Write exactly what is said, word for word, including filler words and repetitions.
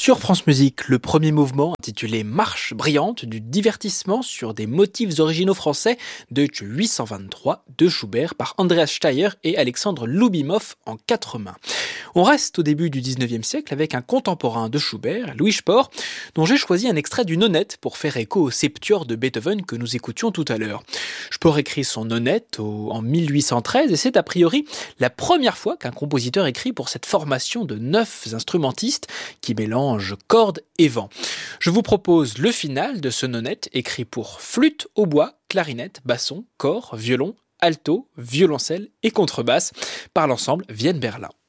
Sur France Musique, le premier mouvement intitulé Marche brillante du divertissement sur des motifs originaux français de huit cent vingt-trois de Schubert par Andreas Steier et Alexandre Loubimov en quatre mains. On reste au début du dix-neuvième siècle avec un contemporain de Schubert, Louis Spohr, dont j'ai choisi un extrait d'une nonette pour faire écho au septuor de Beethoven que nous écoutions tout à l'heure. Spohr écrit son nonette au, en mille huit cent treize et c'est a priori la première fois qu'un compositeur écrit pour cette formation de neuf instrumentistes qui mélangent cordes et vent. Je vous propose le final de ce nonette écrit pour flûte, hautbois, clarinette, basson, cor, violon, alto, violoncelle et contrebasse par l'ensemble Vienne-Berlin.